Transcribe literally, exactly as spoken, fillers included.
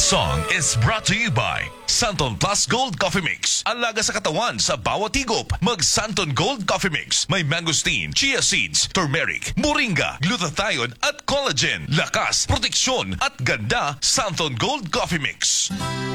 This song is brought to you by Santon Plus Gold Coffee Mix. Alaga sa katawan sa bawat higop. Mag Santon Gold Coffee Mix. May mangosteen, chia seeds, turmeric, moringa, glutathione at collagen. Lakas, proteksyon at ganda. Santon Gold Coffee Mix.